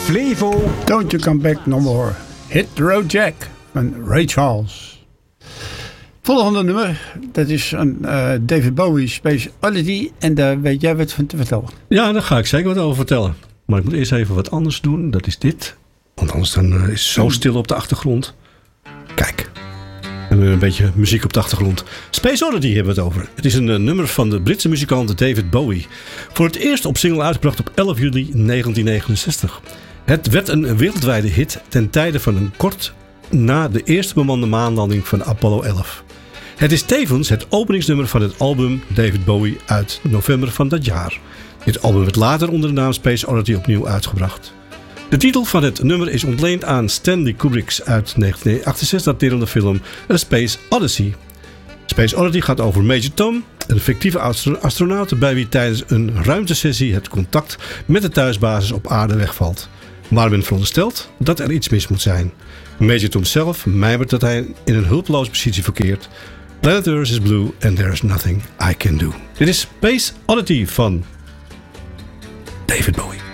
Flevo. Don't You Come Back No More. Hit the Road Jack van Ray Charles. Volgende nummer, dat is een David Bowie Speciality. En daar weet jij wat van te vertellen. Ja, daar ga ik zeker wat over vertellen. Maar ik moet eerst even wat anders doen. Dat is dit. Want anders dan is het zo stil op de achtergrond. Kijk. En een beetje muziek op de achtergrond. Space Oddity hebben we het over. Het is een nummer van de Britse muzikant David Bowie. Voor het eerst op single uitgebracht op 11 juli 1969. Het werd een wereldwijde hit ten tijde van een kort na de eerste bemande maanlanding van Apollo 11. Het is tevens het openingsnummer van het album David Bowie uit november van dat jaar. Dit album werd later onder de naam Space Oddity opnieuw uitgebracht. De titel van het nummer is ontleend aan Stanley Kubrick's uit 1968 daterende film A Space Odyssey. Space Oddity gaat over Major Tom, een fictieve astronaut bij wie tijdens een ruimtesessie het contact met de thuisbasis op aarde wegvalt. Maar men veronderstelt dat er iets mis moet zijn. Major Tom zelf mijmert dat hij in een hulpeloze positie verkeert. Planet Earth is blue and there is nothing I can do. Dit is Space Oddity van David Bowie.